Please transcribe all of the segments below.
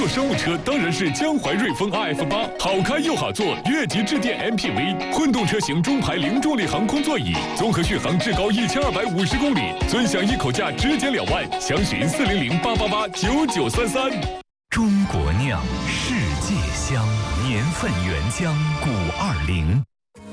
坐商务车当然是江淮瑞风 RF8，好开又好坐，越级致电 MPV， 混动车型中排零重力航空座椅，综合续航至高1250公里，尊享一口价直减2万，详询400-888-9933。 中国酿，世界香，年份原浆520。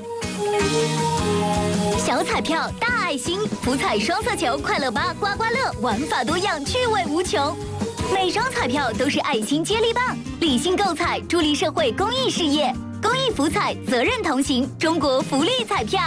小彩票大爱心，福彩双色球快乐吧刮刮乐，玩法多样，趣味无穷。每张彩票都是爱心接力棒，理性购彩，助力社会公益事业。公益福彩，责任同行，中国福利彩票。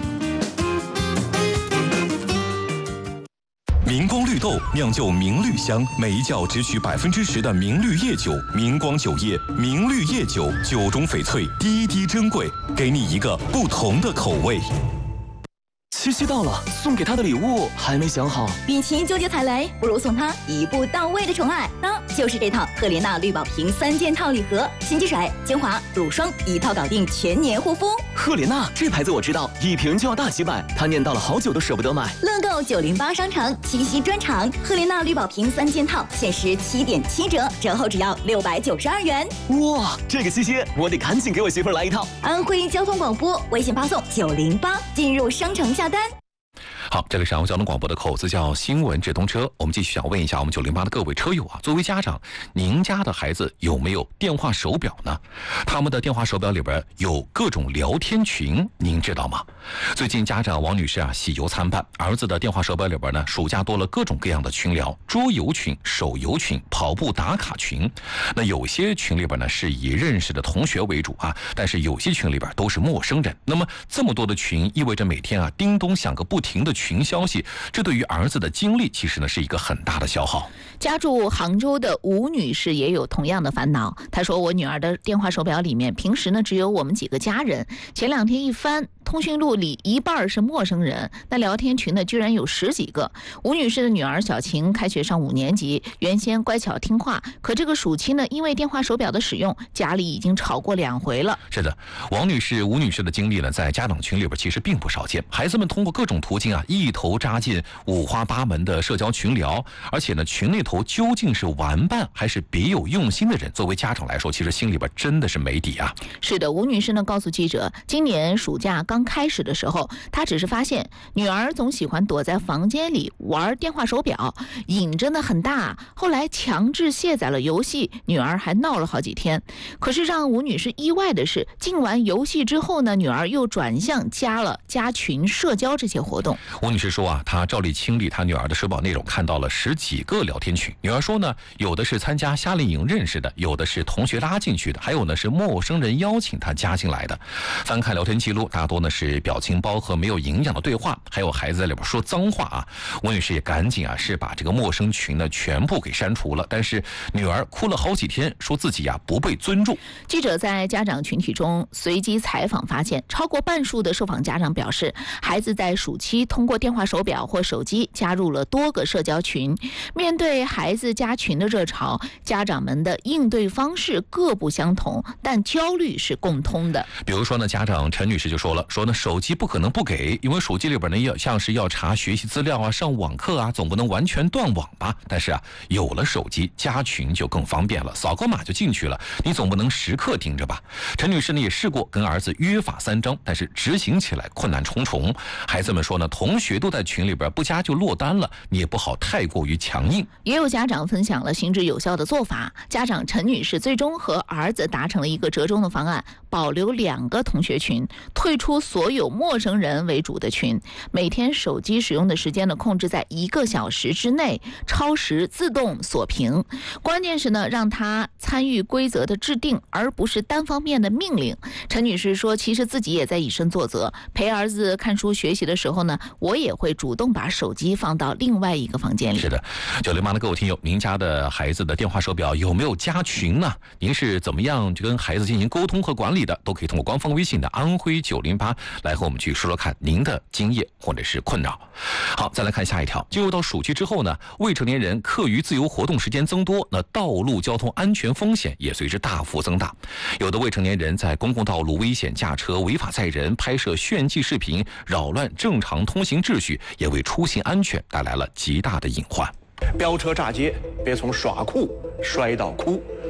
明光绿豆酿就明绿香，每一窖只取10%的明绿叶酒，明光酒业明绿叶酒，酒中翡翠，滴滴珍贵，给你一个不同的口味。 七夕到了，送给他的礼物还没想好。 与其纠结踩雷，不如送他一步到位的宠爱，那就是这套赫莲娜绿宝瓶3件套礼盒，洗洁水、精华、乳霜一套搞定，全年护肤。 赫莲娜这牌子我知道，一瓶就要大几百，他念叨了好久都舍不得买。 乐购908商城七夕专场，赫莲娜绿宝瓶3件套限时7.7折，折后只要692元。 哇，这个七夕我得赶紧给我媳妇儿来一套。 安徽交通广播微信发送908，进入商城下单。 好，这里是安徽交通广播的口子叫新闻直通车。我们继续想问一下我们908的各位车友啊，作为家长，您家的孩子有没有电话手表呢？他们的电话手表里边有各种聊天群，您知道吗？最近家长王女士啊喜忧参半，儿子的电话手表里边呢，暑假多了各种各样的群聊，桌游群、手游群、跑步打卡群。那有些群里边呢是以认识的同学为主啊，但是有些群里边都是陌生人。那么这么多的群，意味着每天啊叮咚响个不停的群消息，这对于儿子的精力其实呢是一个很大的消耗。 家住杭州的吴女士也有同样的烦恼。她说，我女儿的电话手表里面平时呢只有我们几个家人，前2天一翻通讯录里一半是陌生人，那聊天群呢居然有10几个。吴女士的女儿小晴开学上5年级，原先乖巧听话，可这个暑期呢因为电话手表的使用，家里已经吵过2回了。 是的，王女士、吴女士的经历呢在家长群里边其实并不少见，孩子们通过各种途径啊一头扎进五花八门的社交群聊，而且呢群里头究竟是玩伴还是别有用心的人，作为家长来说其实心里边真的是没底啊。 是的，吴女士呢告诉记者，今年暑假刚开始的时候，她只是发现女儿总喜欢躲在房间里玩电话手表，瘾真的很大，后来强制卸载了游戏，女儿还闹了好几天。可是让吴女士意外的是，进完游戏之后呢，女儿又转向加群社交这些活动。 吴女士说啊，她照例清理她女儿的手表内容，看到了10几个聊天群。女儿说呢，有的是参加夏令营认识的，有的是同学拉进去的，还有呢是陌生人邀请她加进来的。翻看聊天记录，大多呢是表情包和没有营养的对话，还有孩子在里边说脏话啊。吴女士也赶紧啊是把这个陌生群呢全部给删除了，但是女儿哭了好几天，说自己不被尊重。 记者在家长群体中随机采访发现，超过半数的受访家长表示，孩子在暑期通过电话手表或手机加入了多个社交群。面对孩子加群的热潮，家长们的应对方式各不相同，但焦虑是共通的。 比如说呢，家长陈女士就说呢，手机不可能不给，因为手机里边呢像是要查学习资料啊、上网课啊，总不能完全断网吧。但是有了手机加群就更方便了，扫个码就进去了，你总不能时刻盯着吧。陈女士呢也试过跟儿子约法3章，但是执行起来困难重重。孩子们说呢，同学都在群里边不加就落单了，你也不好太过于强硬。 也有家长分享了行之有效的做法，家长陈女士最终和儿子达成了一个折中的方案，保留2个同学群，退出所有陌生人为主的群，每天手机使用的时间呢控制在1个小时之内，超时自动锁屏。关键是呢，让他参与规则的制定，而不是单方面的命令。陈女士说，其实自己也在以身作则，陪儿子看书学习的时候呢，我也会主动把手机放到另外一个房间里。 是的，908的各位听友，您家的孩子的电话手表有没有加群呢？您是怎么样跟孩子进行沟通和管理的？都可以通过官方微信的安徽908来和我们去说说看您的经验或者是困扰。好，再来看下一条。进入到暑期之后呢，未成年人课余自由活动时间增多，那道路交通安全风险也随之大幅增大。有的未成年人在公共道路危险驾车、违法载人、拍摄炫技视频，扰乱正常通行秩序，也为出行安全带来了极大的隐患。 飙车炸街，别从耍酷摔到哭。